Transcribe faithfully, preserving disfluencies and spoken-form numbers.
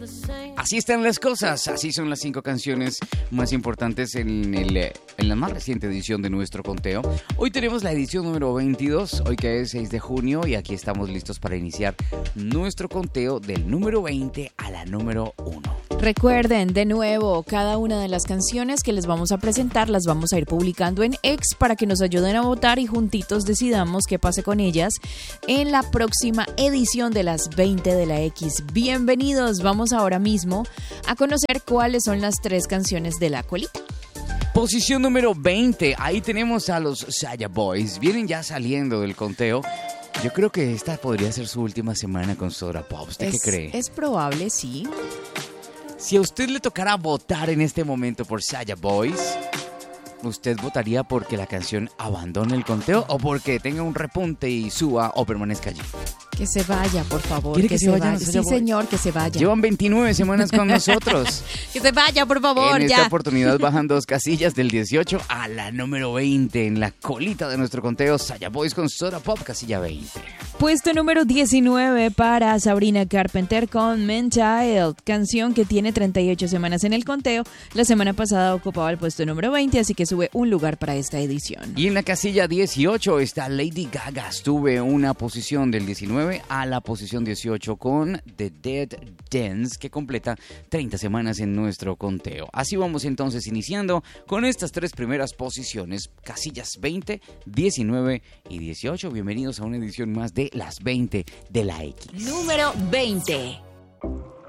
Así están las cosas, así son las cinco canciones más importantes en, el, en la más reciente edición de nuestro conteo. Hoy tenemos la edición número veintidós, hoy que es seis de junio, y aquí estamos listos para iniciar nuestro conteo del número veinte a la número uno. Recuerden, de nuevo, cada una de las canciones que les vamos a presentar las vamos a ir publicando en X para que nos ayuden a votar y juntitos decidamos qué pase con ellas en la próxima edición de las veinte de la X. Bienvenidos, vamos ahora mismo a conocer cuáles son las tres canciones de la colita. Posición número veinte, ahí tenemos a los Saya Boys, vienen ya saliendo del conteo. Yo creo que esta podría ser su última semana con Soda Pop, ¿usted es, qué cree? Es probable, sí. Si a usted le tocara votar en este momento por Saya Boys, ¿usted votaría porque la canción abandone el conteo o porque tenga un repunte y suba o permanezca allí? Que se vaya, por favor. ¿Quiere que, que se, se vaya? vayan? Sí, Saya Boys? señor, que se vaya. Llevan veintinueve semanas con nosotros. Que se vaya, por favor, en ya. esta oportunidad bajan dos casillas del dieciocho a la número veinte. En la colita de nuestro conteo, Saya Boys con Soda Pop, casilla veinte. Puesto número diecinueve para Sabrina Carpenter con Man Child, canción que tiene treinta y ocho semanas en el conteo. La semana pasada ocupaba el puesto número veinte, así que sube un lugar para esta edición. Y en la casilla dieciocho está Lady Gaga. Sube una posición del diecinueve a la posición dieciocho con The Dead Dance, que completa treinta semanas en nuestro conteo. Así vamos entonces iniciando con estas tres primeras posiciones, casillas veinte, diecinueve y dieciocho. Bienvenidos a una edición más de las veinte de la X. Número veinte.